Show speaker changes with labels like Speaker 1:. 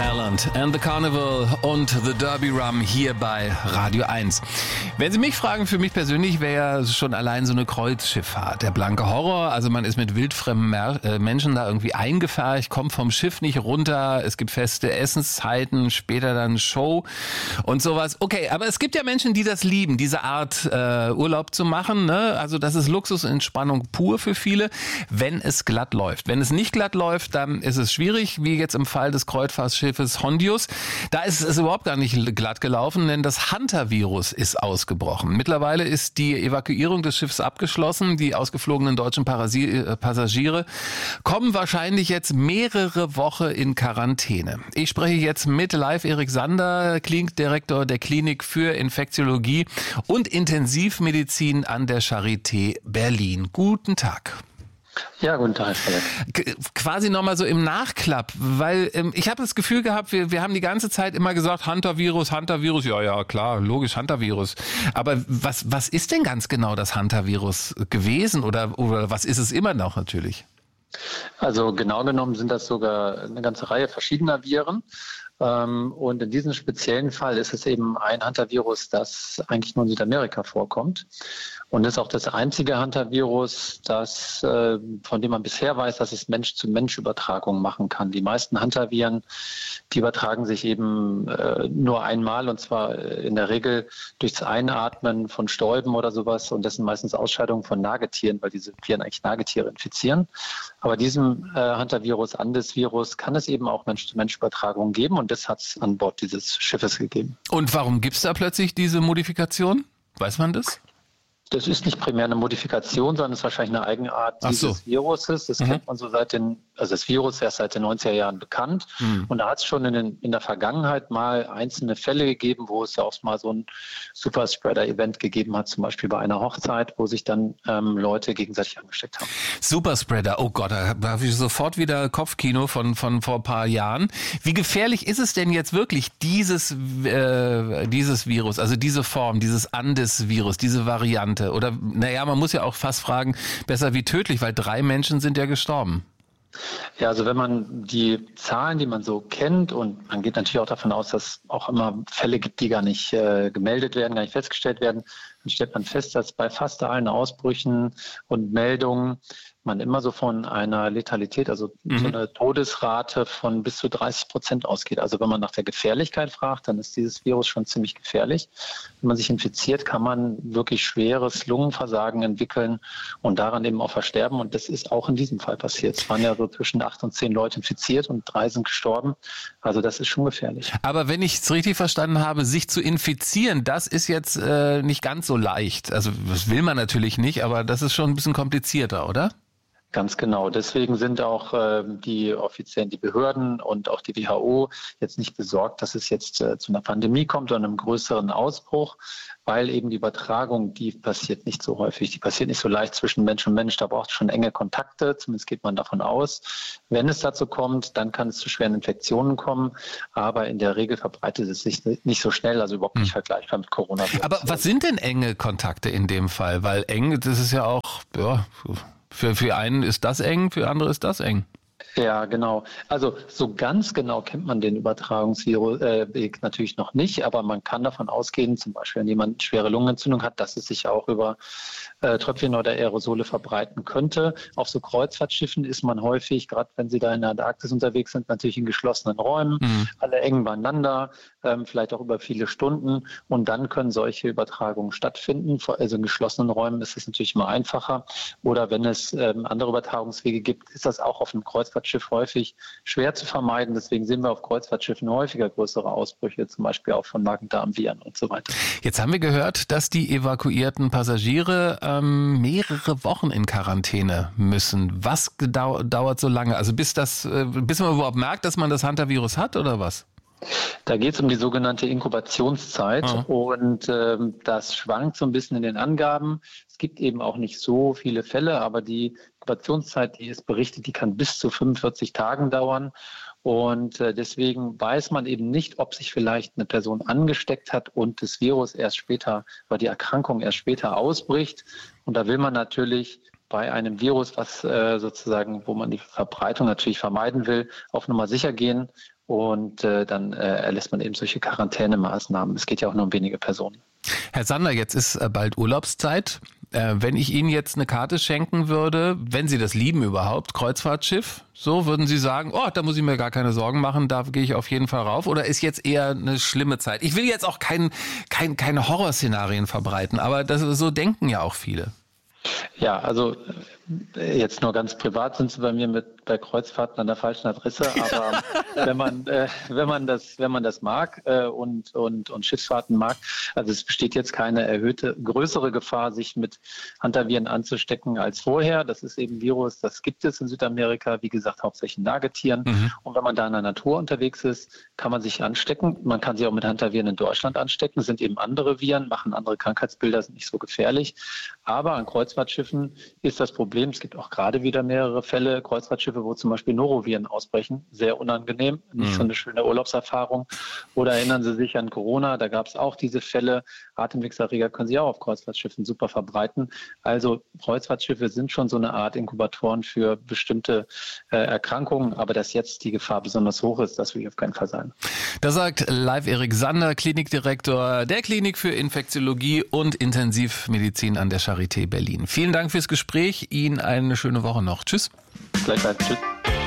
Speaker 1: Talent and the Carnival und The Derby Rum hier bei Radio 1. Wenn Sie mich fragen, für mich persönlich wäre ja schon allein so eine Kreuzschifffahrt der blanke Horror. Also man ist mit wildfremden Menschen da irgendwie eingepfercht, kommt vom Schiff nicht runter, es gibt feste Essenszeiten, später dann Show und sowas. Okay, aber es gibt ja Menschen, die das lieben, diese Art Urlaub zu machen, ne? Also das ist Luxus und Entspannung pur für viele, wenn es glatt läuft. Wenn es nicht glatt läuft, dann ist es schwierig, wie jetzt im Fall des Kreuzfahrtschiffes Hondius. Da ist es überhaupt gar nicht glatt gelaufen, denn das Hunter-Virus ist ausgebrochen. Mittlerweile ist die Evakuierung des Schiffs abgeschlossen. Die ausgeflogenen deutschen Passagiere kommen wahrscheinlich jetzt mehrere Wochen in Quarantäne. Ich spreche jetzt mit Leif Erik Sander, Klinikdirektor der Klinik für Infektiologie und Intensivmedizin an der Charité Berlin. Guten Tag.
Speaker 2: Ja, guten Tag, Philipp.
Speaker 1: Quasi nochmal so im Nachklapp, weil ich habe das Gefühl gehabt, wir haben die ganze Zeit immer gesagt, Hunter-Virus, ja klar, logisch, Hunter-Virus. Aber was ist denn ganz genau das Hunter-Virus gewesen oder was ist es immer noch natürlich?
Speaker 2: Also genau genommen sind das sogar eine ganze Reihe verschiedener Viren. Und in diesem speziellen Fall ist es eben ein Hunter-Virus, das eigentlich nur in Südamerika vorkommt. Und das ist auch das einzige Hunter-Virus, von dem man bisher weiß, dass es Mensch-zu-Mensch-Übertragung machen kann. Die meisten Hunter-Viren, die übertragen sich eben nur einmal, und zwar in der Regel durchs Einatmen von Stäuben oder sowas. Und das sind meistens Ausscheidungen von Nagetieren, weil diese Viren eigentlich Nagetiere infizieren. Aber diesem Hunter-Virus, Andes-Virus, kann es eben auch Mensch-zu-Mensch-Übertragung geben. Und das hat es an Bord dieses Schiffes gegeben.
Speaker 1: Und warum gibt es da plötzlich diese Modifikation? Weiß man das?
Speaker 2: Das ist nicht primär eine Modifikation, sondern es ist wahrscheinlich eine Eigenart dieses Viruses. Das kennt man so das Virus ist erst seit den 90er Jahren bekannt. Und da hat es schon in der Vergangenheit mal einzelne Fälle gegeben, wo es ja auch mal so ein Superspreader-Event gegeben hat, zum Beispiel bei einer Hochzeit, wo sich dann Leute gegenseitig angesteckt haben.
Speaker 1: Superspreader, oh Gott, da habe ich sofort wieder Kopfkino von vor ein paar Jahren. Wie gefährlich ist es denn jetzt wirklich, dieses Virus, also diese Form, dieses Andes-Virus, diese Variante? Oder, man muss ja auch fast fragen, besser wie tödlich, weil 3 Menschen sind ja gestorben.
Speaker 2: Ja, also wenn man die Zahlen, die man so kennt, und man geht natürlich auch davon aus, dass es auch immer Fälle gibt, die gar nicht gemeldet werden, gar nicht festgestellt werden, dann stellt man fest, dass bei fast allen Ausbrüchen und Meldungen man immer so von einer Letalität, also so eine Todesrate von bis zu 30% ausgeht. Also wenn man nach der Gefährlichkeit fragt, dann ist dieses Virus schon ziemlich gefährlich. Wenn man sich infiziert, kann man wirklich schweres Lungenversagen entwickeln und daran eben auch versterben. Und das ist auch in diesem Fall passiert. Es waren ja so zwischen 8 und 10 Leute infiziert und 3 sind gestorben. Also das ist schon gefährlich.
Speaker 1: Aber wenn ich es richtig verstanden habe, sich zu infizieren, das ist jetzt nicht ganz so leicht. Also das will man natürlich nicht, aber das ist schon ein bisschen komplizierter, oder?
Speaker 2: Ganz genau. Deswegen sind auch die Behörden und auch die WHO jetzt nicht besorgt, dass es jetzt zu einer Pandemie kommt oder einem größeren Ausbruch, weil eben die Übertragung, die passiert nicht so häufig. Die passiert nicht so leicht zwischen Mensch und Mensch. Da braucht es schon enge Kontakte, zumindest geht man davon aus. Wenn es dazu kommt, dann kann es zu schweren Infektionen kommen. Aber in der Regel verbreitet es sich nicht so schnell, also überhaupt nicht vergleichbar mit Corona.
Speaker 1: Aber was sind denn enge Kontakte in dem Fall? Weil eng, das ist ja auch, für einen ist das eng, für andere ist das eng.
Speaker 2: Ja, genau. Also so ganz genau kennt man den Übertragungsweg natürlich noch nicht, aber man kann davon ausgehen, zum Beispiel wenn jemand schwere Lungenentzündung hat, dass es sich auch über Tröpfchen oder Aerosole verbreiten könnte. Auf so Kreuzfahrtschiffen ist man häufig, gerade wenn Sie da in der Antarktis unterwegs sind, natürlich in geschlossenen Räumen, alle eng beieinander, vielleicht auch über viele Stunden, und dann können solche Übertragungen stattfinden. Also in geschlossenen Räumen ist es natürlich immer einfacher, oder wenn es andere Übertragungswege gibt, ist das auch auf einem Kreuzfahrtschiff häufig schwer zu vermeiden. Deswegen sehen wir auf Kreuzfahrtschiffen häufiger größere Ausbrüche, zum Beispiel auch von Magen-Darm-Viren und so weiter.
Speaker 1: Jetzt haben wir gehört, dass die evakuierten Passagiere mehrere Wochen in Quarantäne müssen. Was dauert so lange? Also bis man überhaupt merkt, dass man das Hunter-Virus hat, oder was?
Speaker 2: Da geht es um die sogenannte Inkubationszeit und das schwankt so ein bisschen in den Angaben. Es gibt eben auch nicht so viele Fälle, aber die Inkubationszeit, die ist berichtet, die kann bis zu 45 Tagen dauern. Und deswegen weiß man eben nicht, ob sich vielleicht eine Person angesteckt hat und das Virus erst später, oder die Erkrankung erst später ausbricht. Und da will man natürlich bei einem Virus, was sozusagen, wo man die Verbreitung natürlich vermeiden will, auf Nummer sicher gehen und dann erlässt man eben solche Quarantänemaßnahmen. Es geht ja auch nur um wenige Personen.
Speaker 1: Herr Sander, jetzt ist bald Urlaubszeit. Wenn ich Ihnen jetzt eine Karte schenken würde, wenn Sie das lieben überhaupt, Kreuzfahrtschiff, so würden Sie sagen, oh, da muss ich mir gar keine Sorgen machen, da gehe ich auf jeden Fall rauf? Oder ist jetzt eher eine schlimme Zeit? Ich will jetzt auch keine Horrorszenarien verbreiten, aber so denken ja auch viele.
Speaker 2: Ja, also jetzt nur ganz privat sind Sie bei mir bei Kreuzfahrten an der falschen Adresse, aber wenn man das mag und Schiffsfahrten mag, also es besteht jetzt keine größere Gefahr, sich mit Hantaviren anzustecken als vorher. Das ist eben ein Virus, das gibt es in Südamerika, wie gesagt, hauptsächlich in Nagetieren. Und wenn man da in der Natur unterwegs ist, kann man sich anstecken. Man kann sich auch mit Hantaviren in Deutschland anstecken. Das sind eben andere Viren, machen andere Krankheitsbilder, sind nicht so gefährlich. Aber an Kreuzfahrtschiffen ist das Problem, es gibt auch gerade wieder mehrere Fälle, Kreuzfahrtschiffe, wo zum Beispiel Noroviren ausbrechen. Sehr unangenehm, nicht so eine schöne Urlaubserfahrung. Oder erinnern Sie sich an Corona, da gab es auch diese Fälle. Atemwegserreger können sich auch auf Kreuzfahrtschiffen super verbreiten. Also Kreuzfahrtschiffe sind schon so eine Art Inkubatoren für bestimmte Erkrankungen. Aber dass jetzt die Gefahr besonders hoch ist, das will ich auf keinen Fall sagen.
Speaker 1: Das sagt Live Erik Sander, Klinikdirektor der Klinik für Infektiologie und Intensivmedizin an der Charité Berlin. Vielen Dank fürs Gespräch. Ihnen eine schöne Woche noch. Tschüss.
Speaker 2: Gleichfalls. Tschüss.